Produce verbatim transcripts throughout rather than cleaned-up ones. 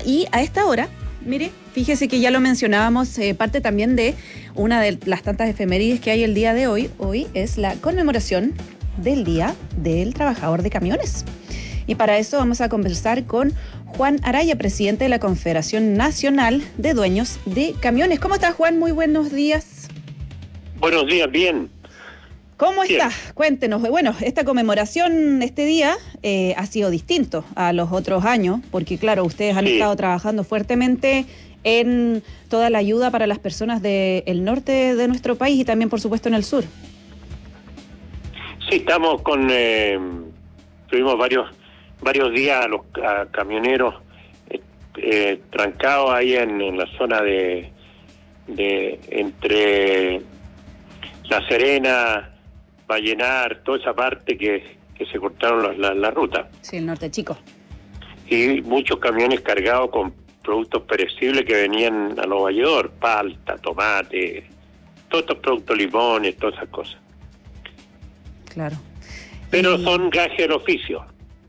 y a esta hora, mire, fíjese que ya lo mencionábamos, eh, parte también de una de las tantas efemérides que hay el día de hoy. Hoy es la conmemoración del Día del Trabajador de Camiones. Y para eso vamos a conversar con Juan Araya, presidente de la Confederación Nacional de Dueños de Camiones. ¿Cómo estás, Juan? Muy buenos días. Buenos días, bien. ¿Cómo bien. está? Cuéntenos. Bueno, esta conmemoración, este día, eh, ha sido distinto a los otros años, porque claro, ustedes han Sí. estado trabajando fuertemente en toda la ayuda para las personas del norte de nuestro país y también, por supuesto, en el sur. Sí, estamos con... Eh, tuvimos varios varios días a los a camioneros eh, eh, trancados ahí en, en la zona de, de entre La Serena, Vallenar, toda esa parte que, que se cortaron la, la, la ruta. Sí, el norte chico. Y muchos camiones cargados con productos perecibles que venían a los valledor, palta, tomate, todos estos productos, limones, todas esas cosas. Claro. Pero Y son gajes del oficio.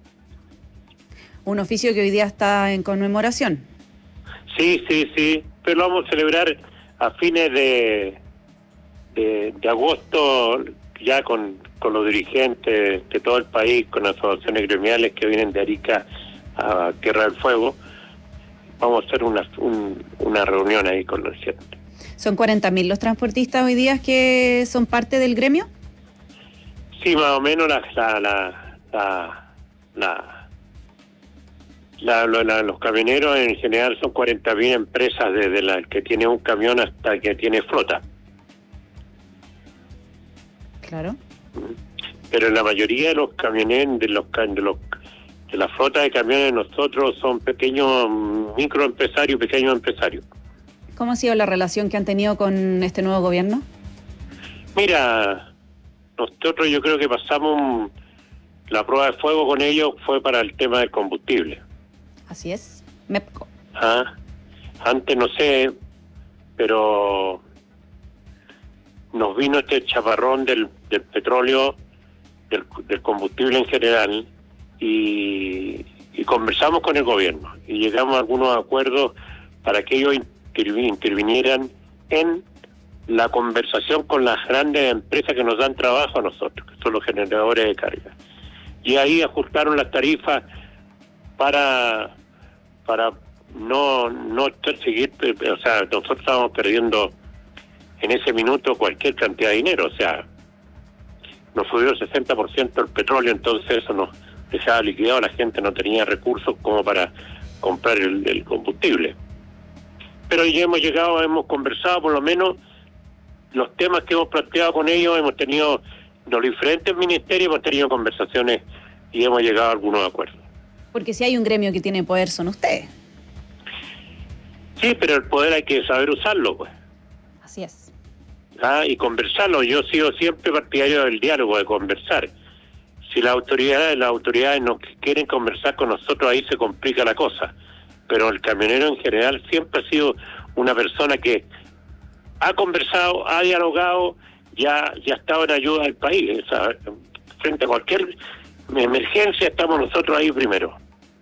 un oficio que hoy día está en conmemoración. Sí, sí, sí, pero lo vamos a celebrar a fines de, de, de agosto, ya con, con los dirigentes de todo el país, con las asociaciones gremiales que vienen de Arica a Tierra del Fuego. Vamos a hacer una, un, una reunión ahí con los dirigentes. ¿Son cuarenta mil los transportistas hoy día que son parte del gremio? Sí, más o menos la la la la, la, la, la, la los camioneros en general son cuarenta mil empresas, desde la que tiene un camión hasta que tiene flota. Claro. Pero la mayoría de los camioneros, de los de los de la flota de camiones nosotros son pequeños microempresarios, pequeños empresarios. ¿Cómo ha sido la relación que han tenido con este nuevo gobierno? Mira, nosotros yo creo que pasamos un, la prueba de fuego con ellos fue para el tema del combustible. Así es. MEPCO. Ah, antes no sé, pero nos vino este chaparrón del, del petróleo, del, del combustible en general, y, y conversamos con el gobierno y llegamos a algunos acuerdos para que ellos intervi- intervinieran en la conversación con las grandes empresas que nos dan trabajo a nosotros, que son los generadores de carga. Y ahí ajustaron las tarifas para para no no seguir, o sea, nosotros estábamos perdiendo en ese minuto cualquier cantidad de dinero, o sea, nos subió el sesenta por ciento el petróleo, entonces eso nos dejaba liquidado, la gente no tenía recursos como para comprar el, el combustible. Pero ya hemos llegado, hemos conversado por lo menos los temas que hemos planteado con ellos, hemos tenido los diferentes ministerios, hemos tenido conversaciones y hemos llegado a algunos acuerdos. Porque si hay un gremio que tiene poder son ustedes. Sí, pero el poder hay que saber usarlo, pues. Así es. Ah, y conversarlo. Yo he sido siempre partidario del diálogo, de conversar. Si las autoridades, las autoridades no quieren conversar con nosotros, ahí se complica la cosa. Pero el camionero en general siempre ha sido una persona que ha conversado, ha dialogado, ya ya ha estado en ayuda del país. O sea, frente a cualquier emergencia estamos nosotros ahí primero.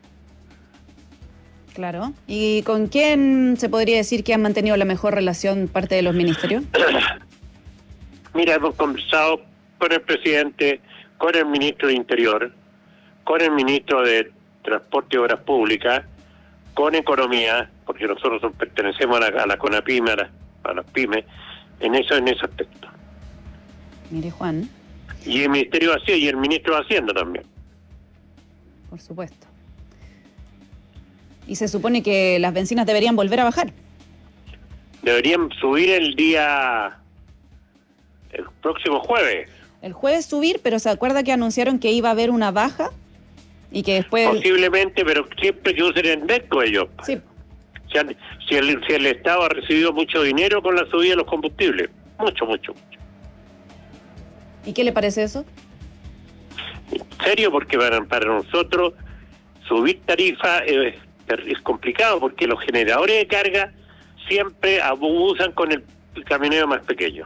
Claro. ¿Y con quién se podría decir que han mantenido la mejor relación parte de los ministerios? Mira, hemos conversado con el presidente, con el ministro de Interior, con el ministro de Transporte y Obras Públicas, con Economía, porque nosotros pertenecemos a la, a la CONAPYME, a, la, a las pymes, en eso en ese aspecto. Mire, Juan. Y el Ministerio de Hacienda y el ministro de Hacienda también. Por supuesto. Y se supone que las bencinas deberían volver a bajar. Deberían subir el día, el próximo jueves. El jueves subir, pero ¿se acuerda que anunciaron que iba a haber una baja? Y que después... Posiblemente, pero siempre que usen el MEPCO ellos. Sí. Si, han, si, el, si el Estado ha recibido mucho dinero con la subida de los combustibles. Mucho, mucho, mucho. ¿Y qué le parece eso? En serio, porque para, para nosotros subir tarifa es, es complicado, porque los generadores de carga siempre abusan con el, el camionero más pequeño.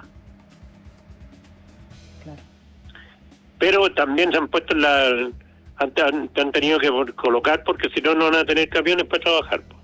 Claro. Pero también se han puesto la... Han, han, han tenido que colocar, porque si no, no van a tener camiones para trabajar.